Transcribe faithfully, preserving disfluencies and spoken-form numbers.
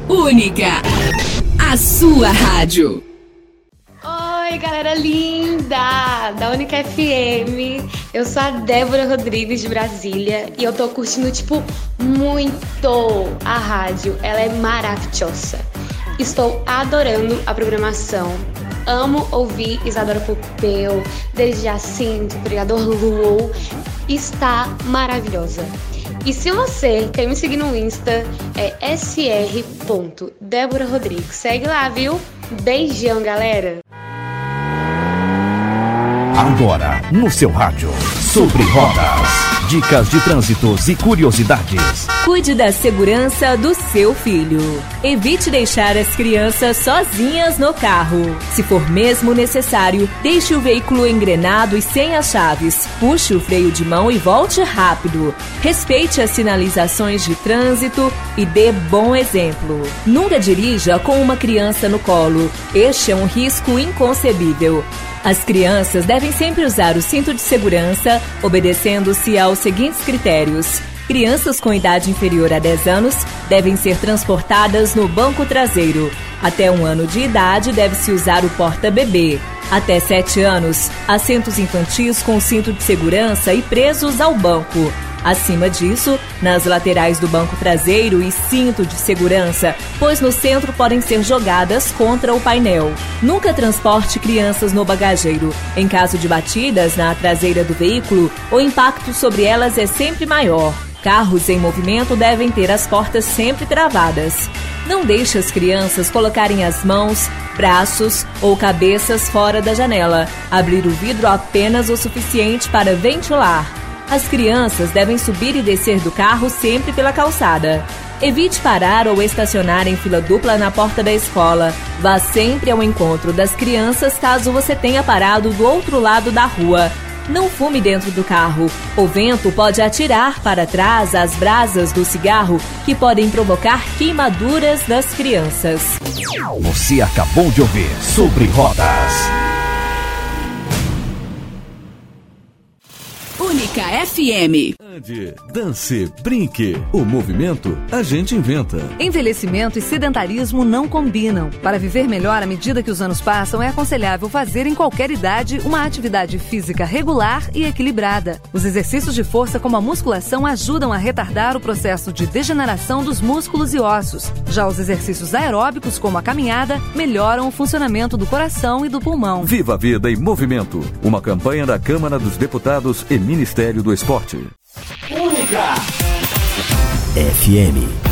Única, a sua rádio. Oi, galera linda da Única F M. Eu sou a Débora Rodrigues de Brasília e eu tô curtindo, tipo, muito a rádio. Ela é maravilhosa. Estou adorando a programação. Amo ouvir Isadora Pompeu, Desde Jacinto, Brigador Luou. Está maravilhosa. E se você quer me seguir no Insta, é s r ponto débora rodrigues. Segue lá, viu? Beijão, galera! Agora, no seu rádio, Sobre Rodas. Dicas de trânsitos e curiosidades. Cuide da segurança do seu filho. Evite deixar as crianças sozinhas no carro. Se for mesmo necessário, deixe o veículo engrenado e sem as chaves. Puxe o freio de mão e volte rápido. Respeite as sinalizações de trânsito e dê bom exemplo. Nunca dirija com uma criança no colo. Este é um risco inconcebível. As crianças devem sempre usar o cinto de segurança, obedecendo-se aos seguintes critérios. Crianças com idade inferior a dez anos devem ser transportadas no banco traseiro. Até um ano de idade deve-se usar o porta-bebê. Até sete anos, assentos infantis com cinto de segurança e presos ao banco. Acima disso, nas laterais do banco traseiro e cinto de segurança, pois no centro podem ser jogadas contra o painel. Nunca transporte crianças no bagageiro. Em caso de batidas na traseira do veículo, o impacto sobre elas é sempre maior. Carros em movimento devem ter as portas sempre travadas. Não deixe as crianças colocarem as mãos, braços ou cabeças fora da janela. Abrir o vidro apenas o suficiente para ventilar. As crianças devem subir e descer do carro sempre pela calçada. Evite parar ou estacionar em fila dupla na porta da escola. Vá sempre ao encontro das crianças caso você tenha parado do outro lado da rua. Não fume dentro do carro. O vento pode atirar para trás as brasas do cigarro que podem provocar queimaduras das crianças. Você acabou de ouvir Sobre Rodas. Única F M. Ande, dance, brinque. O movimento a gente inventa. Envelhecimento e sedentarismo não combinam. Para viver melhor à medida que os anos passam, é aconselhável fazer em qualquer idade uma atividade física regular e equilibrada. Os exercícios de força como a musculação ajudam a retardar o processo de degeneração dos músculos e ossos. Já os exercícios aeróbicos como a caminhada melhoram o funcionamento do coração e do pulmão. Viva a vida em movimento. Uma campanha da Câmara dos Deputados e Ministério do Esporte. Única F M.